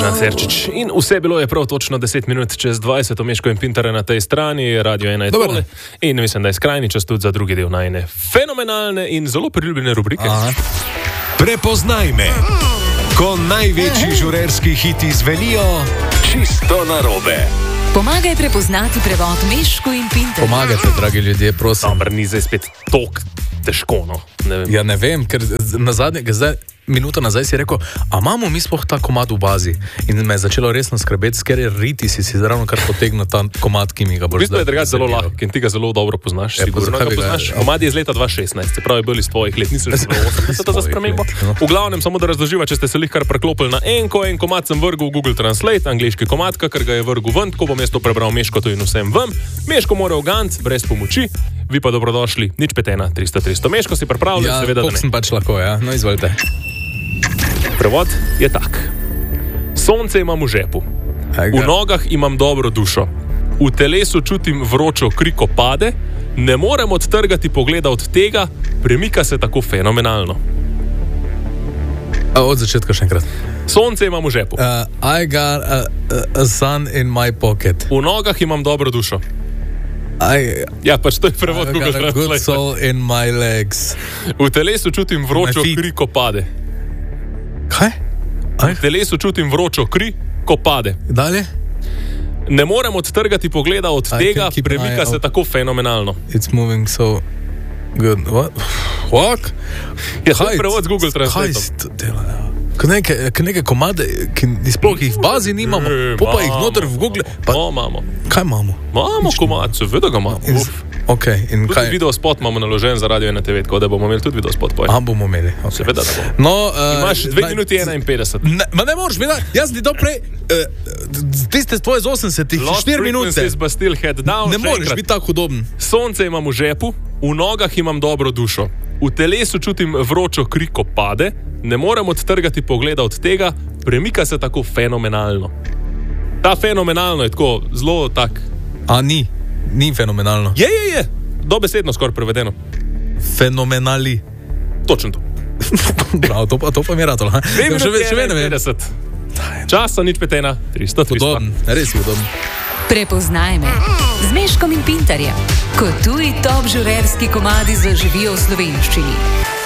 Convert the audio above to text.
Boštjan Serčič. In vse bilo je prav točno 10 minut čez 20, Meško in Pintar na tej strani, Radio 1 je tole. In mislim, da je skrajni čas tudi za drugi del najne fenomenalne in zelo priljubljene rubrike. Aha. Prepoznaj me, ko največji žurerski hiti zvenijo čisto narobe. Pomagaj prepoznati prevod Meško in Pintar. Pomagajte, dragi ljudje, prosim. Dobar, ni zdaj spet tok težko, no. Ne vem. Ja, ne vem, ker minuto nazaj si rekel, a imamo mi sploh ta komad v bazi? In me je začelo resno skrbeti, ker je riti si ravno kar potegnil ta komad, ki mi ga boš zdaj. V bistvu je drugače zelo lahko in ti ga zelo dobro poznaš. Sigurno ga poznaš. Komad je iz leta 2016, se pravi, bil iz tvojih let, nisem že bilo 80 za spremembo. V glavnem, samo da razloživa, če ste se lih kar preklopili na en komad sem vrgel v Google Translate, angleški komad, ker ga je vrgel ven, ko bom jaz to prebral Meško in vsem vam. Meško mora ugant, brez pomoči. Vi pa dobrodošli, 051 300 Meško si pripravljen, ja, seveda da ne. Ja, sem pač lahko, ja. No, izvolite. Prevod je tak. Sonce imam v žepu. V nogah imam dobro dušo. V telesu čutim vročo kri, ko pade. Ne morem odtrgati pogleda od tega, premika se tako fenomenalno. Od začetka še enkrat. Sonce imam v žepu. I got a sun in my pocket. V nogah imam dobro dušo. Ja, pač to je prevod Google Translate. Good soul in my legs. V telesu čutim vročo kri, ko pade. Kaj? V telesu čutim vročo kri, ko pade. Dalje? Ne morem odtrgati pogleda od tega, premika se tako fenomenalno. It's moving so good. What? Ja, to je prevod z Google Translate. Kaj to dela? Neke komade, ki sploh jih v bazi nimamo, pa jih noter v Google. Imamo. Kaj imamo? Imamo komad, seveda ga imamo. Okay, in tudi kaj? Video spot imamo naložen za Radio 1 TV, tako da bomo imeli tudi video spot. Bomo imeli. Okay. Seveda da bomo. No, imaš 2 minuti 51. Ne moreš, jaz ti to prej, tiste tvoje z 80-ih, 4 minute. Ne moreš biti tako hudoben. Sonce imam v žepu, v nogah imam dobro dušo. V telesu čutim vročo kri, ko pade. Ne morem odtrgati pogleda od tega, premika se tako fenomenalno. Ta fenomenalno je tako zelo tak. A ni fenomenalno. Je. Dobesedno skoraj prevedeno. Fenomenali. Točno to. Prav, to pa mi je ratolo. Še ne vem. Časa 051 300. Podoben, res je podoben. Prepoznaj me z Meškom in Pintarjem, ko tuji top žurerski komadi zaživijo v slovenščini.